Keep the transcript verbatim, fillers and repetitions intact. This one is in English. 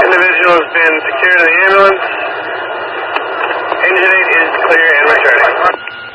individual has been secured in the ambulance. Engine eight is clear and returning.